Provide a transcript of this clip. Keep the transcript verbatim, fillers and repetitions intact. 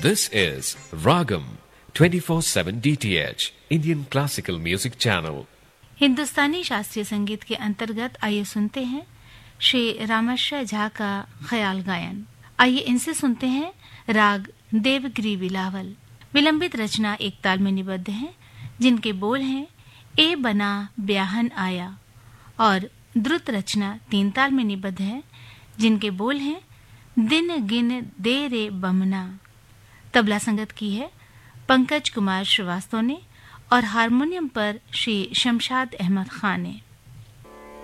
This is Ragam twenty-four seven D T H Indian Classical Music Channel. हिंदुस्तानी शास्त्रीय संगीत के अंतर्गत आइए सुनते हैं श्री रामश्य झा का ख्याल गायन। आइए इनसे सुनते हैं राग देवगिरी बिलावल। विलंबित रचना एक ताल में निबद्ध है, जिनके बोल हैं ए बना ब्याहन आया, और द्रुत रचना तीन ताल में निबद्ध है, जिनके बोल हैं दिन गिन दे रे बमना। तबला संगत की है पंकज कुमार श्रीवास्तव ने और हारमोनियम पर श्री शमशाद अहमद खान ने।